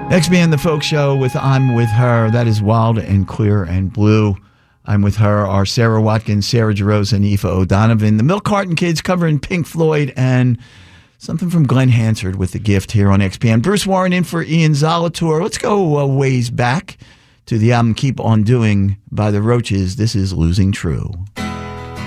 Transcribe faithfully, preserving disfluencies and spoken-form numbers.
Next band, The Folk Show with I'm With Her. That is Wild and Clear and Blue. I'm With Her are Sarah Watkins, Sarah Jarosz, and Aoife O'Donovan. The Milk Carton Kids covering Pink Floyd and something from Glenn Hansard with The Gift here on X P N. Bruce Warren in for Ian Zolator. Let's go a ways back to the album Keep On Doing by the Roaches. This is Losing True.